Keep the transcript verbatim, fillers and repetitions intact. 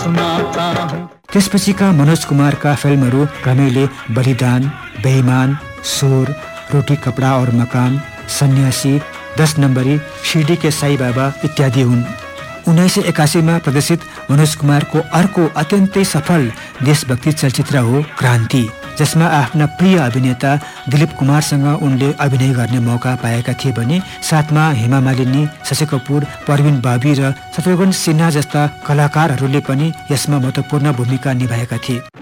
सुनाता हूँ। त्यसपछिका मनोज कुमारका फिल्महरू क्रमैले बलिदान, बेईमान, शोर, रोटी कपडा और मकान, सन्यासी, दस नम्बरी, शिरडी के साई बाबा इत्यादि हुन्। उन्नाइस सय एकासीमा प्रदर्शित मनोज कुमारको अर्को अत्यन्तै सफल देशभक्ति चलचित्र हो क्रान्ति, जसमा आफ्ना प्रिय अभिनेता दिलीप कुमारसँग उनले अभिनय गर्ने मौका पाएका थिए भने साथमा हेमा मालिनी, शशि कपुर, परवीन बाबी र शत्रुघ्न सिन्हा जस्ता कलाकारहरूले पनि यसमा महत्त्वपूर्ण भूमिका निभाएका थिए।